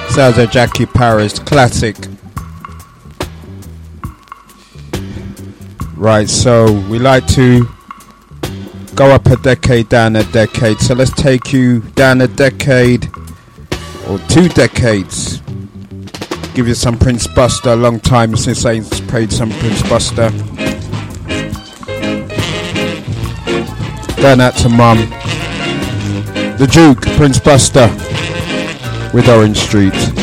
Sounds of Jackie Paris, classic. Right, so we like to go up a decade, down a decade. So let's take you down a decade or 2 decades. Give you some Prince Buster. Long time since I played some Prince Buster. Going out to Mum. The Duke, Prince Buster with Orange Street.